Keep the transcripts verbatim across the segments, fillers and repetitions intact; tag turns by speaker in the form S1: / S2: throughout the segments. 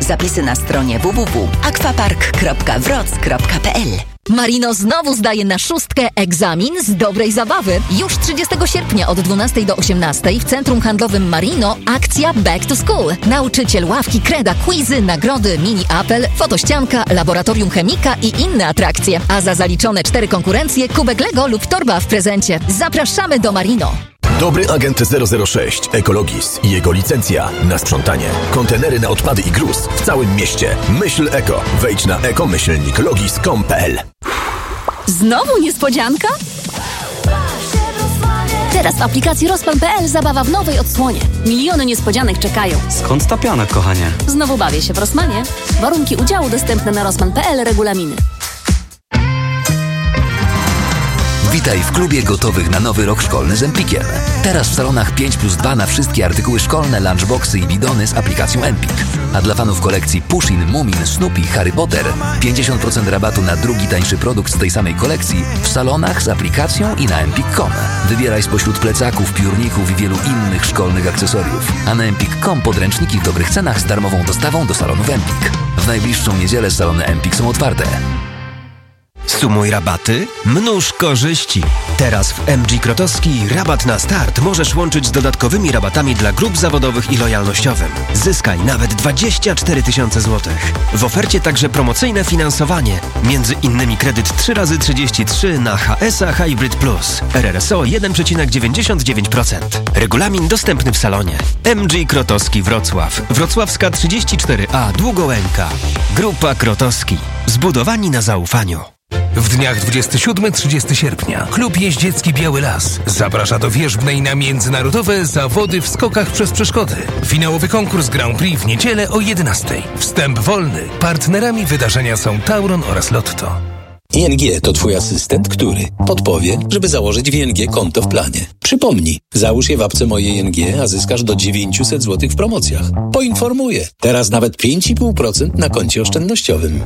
S1: Zapisy na stronie w w w kropka aquapark kropka wroc kropka p l.
S2: Marino znowu zdaje na szóstkę egzamin z dobrej zabawy. Już trzydziestego sierpnia od dwunastej do osiemnastej w Centrum Handlowym Marino akcja Back to School. Nauczyciel, ławki, kreda, quizy, nagrody, mini apel, fotościanka, laboratorium chemika i inne atrakcje. A za zaliczone cztery konkurencje kubek Lego lub torba w prezencie. Zapraszamy do Marino.
S3: Dobry agent zero zero sześć Ekologis i jego licencja na sprzątanie. Kontenery na odpady i gruz w całym mieście. Myśl eko. Wejdź na ekomyślnik logis kropka com kropka p l.
S2: Znowu niespodzianka? Teraz w aplikacji Rozpan kropka p l zabawa w nowej odsłonie. Miliony niespodzianek czekają.
S4: Skąd ta piana, kochanie?
S2: Znowu bawię się w Rossmanie. Warunki udziału dostępne na rozpan kropka p l, regulaminy.
S5: Witaj w klubie gotowych na nowy rok szkolny z Empikiem. Teraz w salonach pięć plus dwa na wszystkie artykuły szkolne, lunchboxy i bidony z aplikacją Empik. A dla fanów kolekcji Pushin, Mumin, Snoopy, Harry Potter pięćdziesiąt procent rabatu na drugi tańszy produkt z tej samej kolekcji w salonach z aplikacją i na empik kropka com. Wybieraj spośród plecaków, piórników i wielu innych szkolnych akcesoriów. A na empik kropka com podręczniki w dobrych cenach z darmową dostawą do salonów Empik. W najbliższą niedzielę salony Empik są otwarte.
S6: Sumuj rabaty, mnóż korzyści. Teraz w M G Krotowski rabat na start możesz łączyć z dodatkowymi rabatami dla grup zawodowych i lojalnościowym. Zyskaj nawet dwadzieścia cztery tysiące złotych. W ofercie także promocyjne finansowanie. Między innymi kredyt trzy razy trzydzieści trzy na H S A Hybrid Plus. R R S O jeden przecinek dziewięćdziesiąt dziewięć procent. Regulamin dostępny w salonie. M G Krotowski Wrocław. Wrocławska trzydzieści cztery A Długołęka. Grupa Krotowski. Zbudowani na zaufaniu.
S7: W dniach dwudziestego siódmego do trzydziestego sierpnia Klub Jeździecki Biały Las zaprasza do Wierzbnej na międzynarodowe zawody w skokach przez przeszkody. Finałowy konkurs Grand Prix w niedzielę o jedenastej. Wstęp wolny. Partnerami wydarzenia są Tauron oraz Lotto.
S8: I N G to Twój asystent, który podpowie, żeby założyć w I N G konto w planie. Przypomnij, załóż je w apce Moje I N G, a zyskasz do dziewięćset złotych w promocjach. Poinformuję. Teraz nawet pięć i pół procent na koncie oszczędnościowym.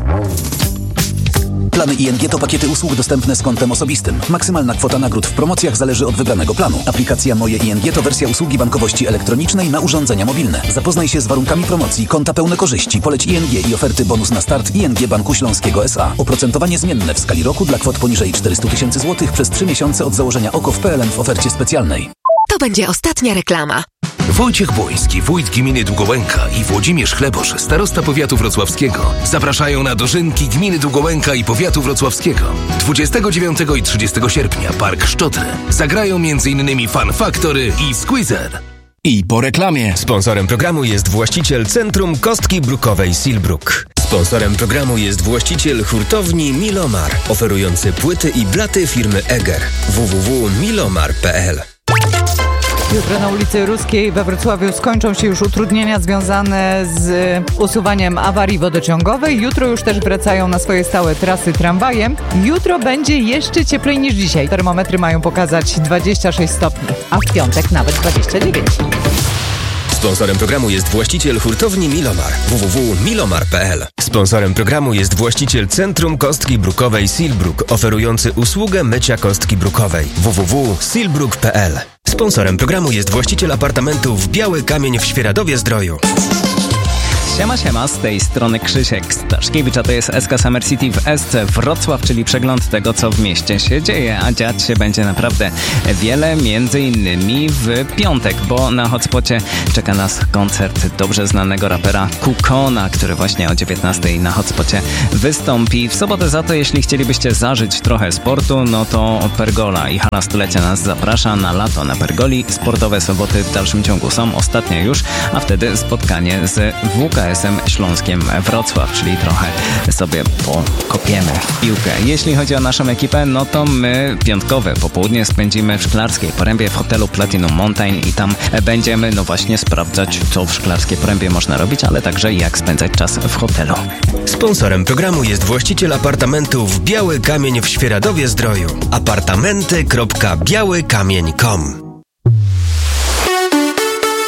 S5: Plany I N G to pakiety usług dostępne z kontem osobistym. Maksymalna kwota nagród w promocjach zależy od wybranego planu. Aplikacja Moje I N G to wersja usługi bankowości elektronicznej na urządzenia mobilne. Zapoznaj się z warunkami promocji, konta pełne korzyści, poleć I N G i oferty bonus na start I N G Banku Śląskiego S A. Oprocentowanie zmienne w skali roku dla kwot poniżej czterysta tysięcy złotych przez trzy miesiące od założenia O K O w P L N w ofercie specjalnej.
S9: To będzie ostatnia reklama.
S7: Wojciech Błoński, wójt gminy Długołęka i Włodzimierz Chlebosz, starosta powiatu wrocławskiego, zapraszają na dożynki gminy Długołęka i powiatu wrocławskiego. dwudziestego dziewiątego i trzydziestego sierpnia Park Szczotry. Zagrają m.in. Fun Factory i Squeezer.
S6: I po reklamie. Sponsorem programu jest właściciel Centrum Kostki Brukowej Silbruk. Sponsorem programu jest właściciel hurtowni Milomar, oferujący płyty i blaty firmy Eger. w w w kropka milomar kropka p l.
S10: Jutro na ulicy Ruskiej we Wrocławiu skończą się już utrudnienia związane z usuwaniem awarii wodociągowej. Jutro już też wracają na swoje stałe trasy tramwajem. Jutro będzie jeszcze cieplej niż dzisiaj. Termometry mają pokazać dwadzieścia sześć stopni, a w piątek nawet dwadzieścia dziewięć.
S6: Sponsorem programu jest właściciel hurtowni Milomar. w w w kropka milomar kropka p l. Sponsorem programu jest właściciel Centrum Kostki Brukowej Silbruk, oferujący usługę mycia kostki brukowej. w w w kropka silbruk kropka p l. Sponsorem programu jest właściciel apartamentów Biały Kamień w Świeradowie-Zdroju.
S4: Siema, siema, z tej strony Krzysiek Staszkiewicz, a to jest S K Summer City w S C Wrocław, czyli przegląd tego, co w mieście się dzieje, a dziać się będzie naprawdę wiele, między innymi w piątek, bo na hotspocie czeka nas koncert dobrze znanego rapera Kukona, który właśnie o dziewiętnastej na hotspocie wystąpi. W sobotę za to, jeśli chcielibyście zażyć trochę sportu, no to Pergola i Hala Stulecia nas zaprasza na lato na Pergoli. Sportowe soboty w dalszym ciągu są, ostatnie już, a wtedy spotkanie z W K S-em Śląskiem Wrocław, czyli trochę sobie pokopiemy w piłkę. Jeśli chodzi o naszą ekipę, no to my piątkowe popołudnie spędzimy w Szklarskiej Porębie w hotelu Platinum Mountain i tam będziemy no właśnie sprawdzać, co w Szklarskiej Porębie można robić, ale także jak spędzać czas w hotelu.
S6: Sponsorem programu jest właściciel apartamentów Biały Kamień w Świeradowie-Zdroju. apartamenty kropka biały kamień kropka com.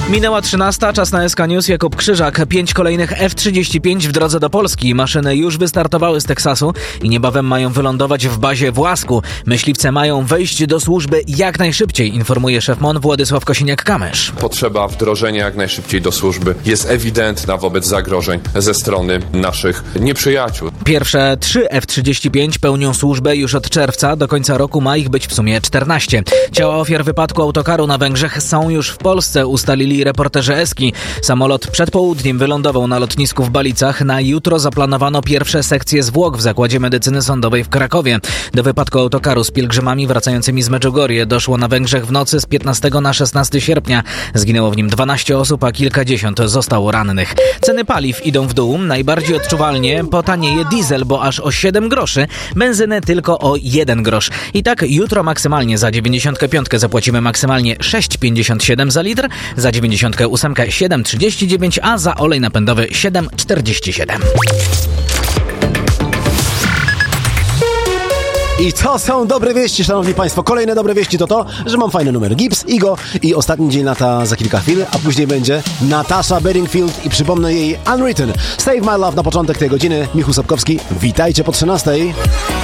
S4: Minęła trzynasta, czas na S K News. Jakub Krzyżak. Pięć kolejnych F trzydzieści pięć w drodze do Polski. Maszyny już wystartowały z Teksasu i niebawem mają wylądować w bazie w Łasku. Myśliwce mają wejść do służby jak najszybciej, informuje szef M O N Władysław Kosiniak-Kamysz.
S11: Potrzeba wdrożenia jak najszybciej do służby jest ewidentna wobec zagrożeń ze strony naszych nieprzyjaciół.
S4: Pierwsze trzy F trzydzieści pięć pełnią służbę już od czerwca. Do końca roku ma ich być w sumie czternaście. Ciała ofiar wypadku autokaru na Węgrzech są już w Polsce, ustalili reporterzy Eski. Samolot przed południem wylądował na lotnisku w Balicach. Na jutro zaplanowano pierwsze sekcje zwłok w Zakładzie Medycyny Sądowej w Krakowie. Do wypadku autokaru z pielgrzymami wracającymi z Medjugorje doszło na Węgrzech w nocy z piętnastego na szesnastego sierpnia. Zginęło w nim dwanaście osób, a kilkadziesiąt zostało rannych. Ceny paliw idą w dół. Najbardziej odczuwalnie potanieje diesel, bo aż o siedem groszy, benzynę tylko o jeden grosz. I tak jutro maksymalnie za dziewięćdziesiątkę piątkę zapłacimy maksymalnie sześć pięćdziesiąt siedem za litr, za dziewięćdziesiątkę ósemkę siedem trzydzieści dziewięć, a za olej napędowy siedem czterdzieści siedem.
S12: I to są dobre wieści, szanowni państwo. Kolejne dobre wieści to to, że mam fajny numer. Gibbs, Igo i ostatni dzień lata za kilka chwil, a później będzie Natasha Bedingfield i przypomnę jej Unwritten. Save My Love na początek tej godziny. Michał Sapkowski, witajcie po trzynastej.